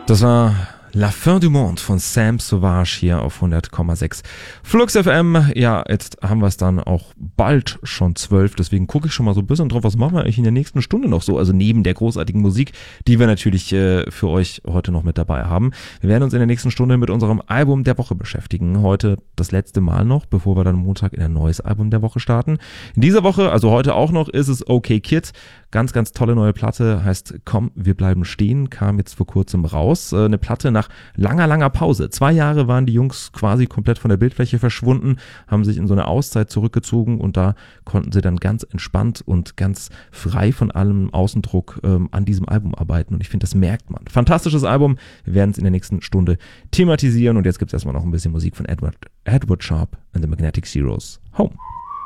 Das war La Fin du Monde von Sam Sauvage hier auf 100,6 Flux FM. Ja, jetzt haben wir es dann auch bald schon 12, deswegen gucke ich schon mal so ein bisschen drauf, was machen wir eigentlich in der nächsten Stunde noch so, also neben der großartigen Musik, die wir natürlich für euch heute noch mit dabei haben. Wir werden uns in der nächsten Stunde mit unserem Album der Woche beschäftigen. Heute das letzte Mal noch, bevor wir dann Montag in ein neues Album der Woche starten. In dieser Woche, also heute auch noch, ist es OK Kid. Ganz, ganz tolle neue Platte, heißt Komm, wir bleiben stehen, kam jetzt vor kurzem raus. Eine Platte nach langer Pause. 2 Jahre waren die Jungs quasi komplett von der Bildfläche verschwunden, haben sich in so eine Auszeit zurückgezogen und da konnten sie dann ganz entspannt und ganz frei von allem Außendruck an diesem Album arbeiten und ich finde, das merkt man. Fantastisches Album, wir werden es in der nächsten Stunde thematisieren und jetzt gibt es erstmal noch ein bisschen Musik von Edward Sharpe and the Magnetic Zeros. Home.